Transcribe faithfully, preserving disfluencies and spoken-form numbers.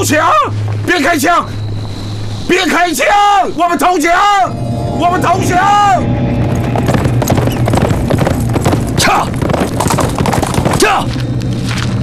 投降！别开枪！别开枪！我们投降！我们投降！ 撤！撤！